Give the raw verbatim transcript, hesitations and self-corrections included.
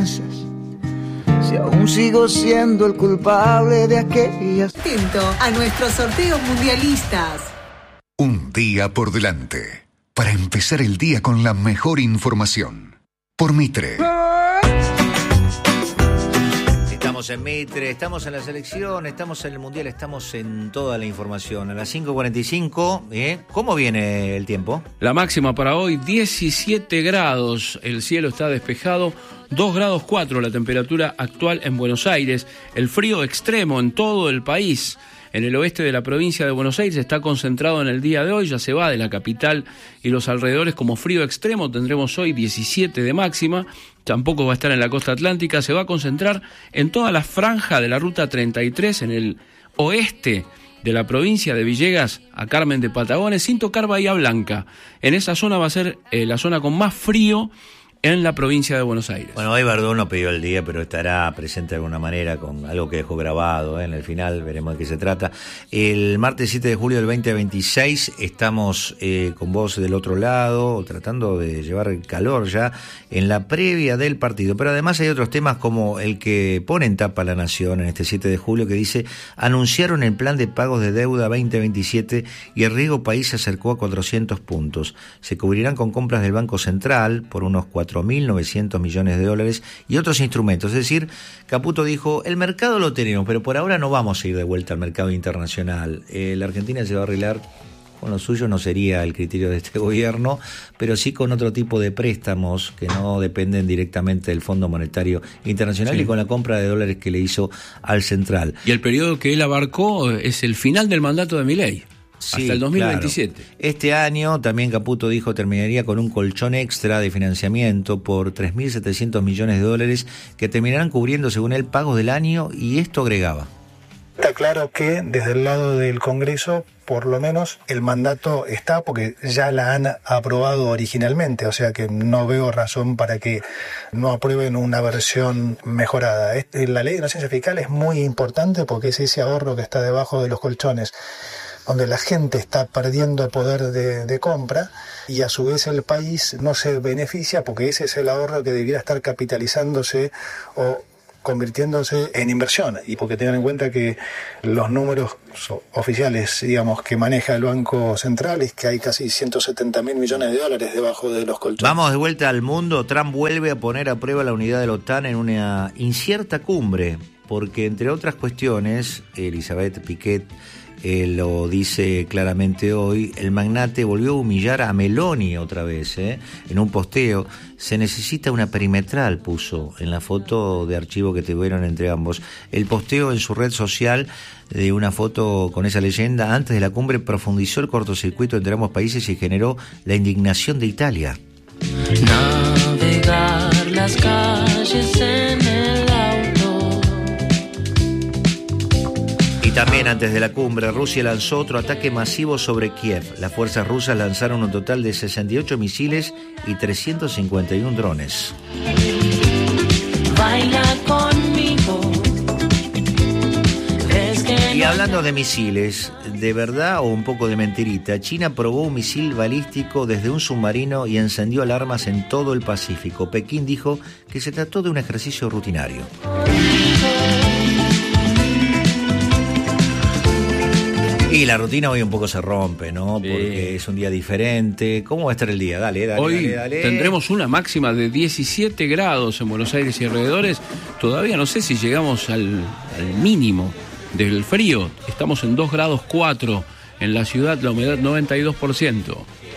piensas si aún sigo siendo el culpable de aquellas. Atento a nuestros sorteos mundialistas. Un día por delante para empezar el día con la mejor información. Por Mitre. Estamos en Mitre, estamos en la selección, estamos en el Mundial, estamos en toda la información. A las cinco cuarenta y cinco, ¿eh? ¿Cómo viene el tiempo? La máxima para hoy, diecisiete grados, el cielo está despejado, dos grados cuatro la temperatura actual en Buenos Aires, el frío extremo en todo el país. En el oeste de la provincia de Buenos Aires está concentrado en el día de hoy, ya se va de la capital y los alrededores como frío extremo, tendremos hoy diecisiete de máxima, tampoco va a estar en la costa atlántica, se va a concentrar en toda la franja de la ruta treinta y tres, en el oeste de la provincia de Villegas a Carmen de Patagones, sin tocar Bahía Blanca. En esa zona va a ser eh, la zona con más frío en la provincia de Buenos Aires. Bueno, hoy Verdún no pidió el día, pero estará presente de alguna manera con algo que dejó grabado, ¿eh? En el final veremos de qué se trata. El martes siete de julio del veinte veintiséis estamos eh, con vos del otro lado, tratando de llevar el calor ya en la previa del partido. Pero además hay otros temas como el que pone en tapa La Nación en este siete de julio, que dice: anunciaron el plan de pagos de deuda veinte veintisiete y el riesgo país se acercó a cuatrocientos puntos. Se cubrirán con compras del Banco Central por unos cuatro mil novecientos millones de dólares y otros instrumentos. Es decir, Caputo dijo, el mercado lo tenemos, pero por ahora no vamos a ir de vuelta al mercado internacional. Eh, la Argentina se va a arreglar con lo suyo, no sería el criterio de este gobierno, pero sí con otro tipo de préstamos que no dependen directamente del Fondo Monetario Internacional, sí, y con la compra de dólares que le hizo al Central. Y el periodo que él abarcó es el final del mandato de Milei. Sí, hasta el dos mil veintisiete. Claro. Este año también Caputo dijo terminaría con un colchón extra de financiamiento por tres mil setecientos millones de dólares que terminarán cubriendo, según él, pagos del año, y esto agregaba. Está claro que desde el lado del Congreso, por lo menos, el mandato está porque ya la han aprobado originalmente, o sea que no veo razón para que no aprueben una versión mejorada. La ley de inocencia fiscal es muy importante porque es ese ahorro que está debajo de los colchones, donde la gente está perdiendo poder de, de compra y a su vez el país no se beneficia porque ese es el ahorro que debiera estar capitalizándose o convirtiéndose en inversión, y porque tengan en cuenta que los números oficiales, digamos, que maneja el Banco Central es que hay casi ciento setenta mil millones de dólares debajo de los colchones. Vamos de vuelta al mundo. Trump vuelve a poner a prueba la unidad de la OTAN en una incierta cumbre, porque entre otras cuestiones, Elizabeth Piquet Eh, lo dice claramente hoy, el magnate volvió a humillar a Meloni otra vez, ¿eh? En un posteo. Se necesita una perimetral, puso en la foto de archivo que tuvieron entre ambos. El posteo en su red social de una foto con esa leyenda antes de la cumbre profundizó el cortocircuito entre ambos países y generó la indignación de Italia. Navegar las calles en el auto. Y también antes de la cumbre, Rusia lanzó otro ataque masivo sobre Kiev. Las fuerzas rusas lanzaron un total de sesenta y ocho misiles y trescientos cincuenta y uno drones. Baila conmigo. Es que y hablando de misiles, ¿de verdad o un poco de mentirita? China probó un misil balístico desde un submarino y encendió alarmas en todo el Pacífico. Pekín dijo que se trató de un ejercicio rutinario. Y la rutina hoy un poco se rompe, ¿no? Sí. Porque es un día diferente. ¿Cómo va a estar el día? Dale, dale, hoy dale, dale. Tendremos una máxima de diecisiete grados en Buenos Aires y alrededores. Todavía no sé si llegamos al, al mínimo del frío. Estamos en dos grados cuatro en la ciudad, la humedad noventa y dos por ciento.